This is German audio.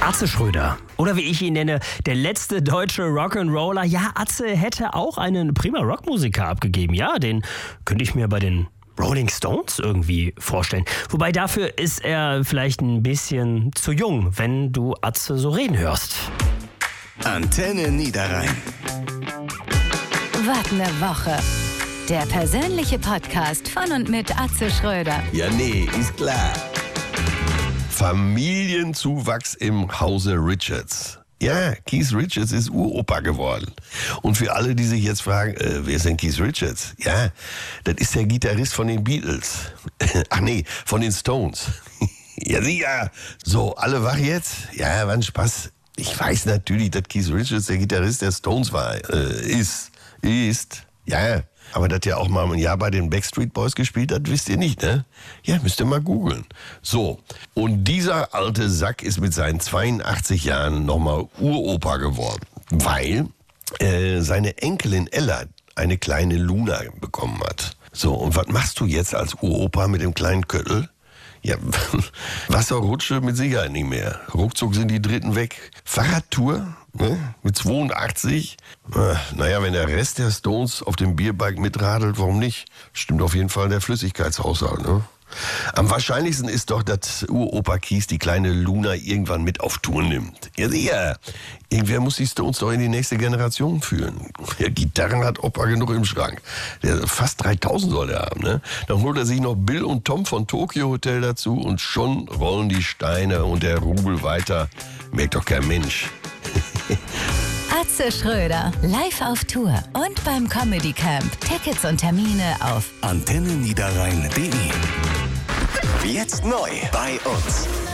Atze Schröder. Oder wie ich ihn nenne, der letzte deutsche Rock'n'Roller. Ja, Atze hätte auch einen prima Rockmusiker abgegeben. Ja, den könnte ich mir bei den Rolling Stones irgendwie vorstellen. Wobei dafür ist er vielleicht ein bisschen zu jung, wenn du Atze so reden hörst. Antenne Niederrhein. Was ne Woche. Der persönliche Podcast von und mit Atze Schröder. Ja, nee, ist klar. Familienzuwachs im Hause Richards. Ja, Keith Richards ist Uropa geworden. Und für alle, die sich jetzt fragen, wer ist denn Keith Richards? Ja, das ist der Gitarrist von den Beatles. Ach nee, von den Stones. Ja, sicher. So, alle wach jetzt? Ja, war ein Spaß. Ich weiß natürlich, dass Keith Richards der Gitarrist der Stones war. Ist. Ja, aber dass er auch mal ein Jahr bei den Backstreet Boys gespielt hat, wisst ihr nicht, ne? Ja, müsst ihr mal googeln. So, und dieser alte Sack ist mit seinen 82 Jahren nochmal Uropa geworden, weil seine Enkelin Ella eine kleine Luna bekommen hat. So, und was machst du jetzt als Uropa mit dem kleinen Köttel? Ja, Wasserrutsche mit Sicherheit nicht mehr. Ruckzuck sind die Dritten weg. Fahrradtour, ne? Mit 82. Naja, wenn der Rest der Stones auf dem Bierbike mitradelt, warum nicht? Stimmt auf jeden Fall der Flüssigkeitshaushalt, ne? Am wahrscheinlichsten ist doch, dass Uropa Keith die kleine Luna irgendwann mit auf Tour nimmt. Ja, sicher. Irgendwer muss die Stones doch in die nächste Generation führen. Ja, Gitarren hat Opa genug im Schrank. Fast 3000 soll er haben, ne? Dann holt er sich noch Bill und Tom von Tokyo Hotel dazu und schon rollen die Steine und der Rubel weiter. Merkt doch kein Mensch. Atze Schröder, live auf Tour und beim Comedy Camp. Tickets und Termine auf antenneniederrhein.de. Jetzt neu bei uns.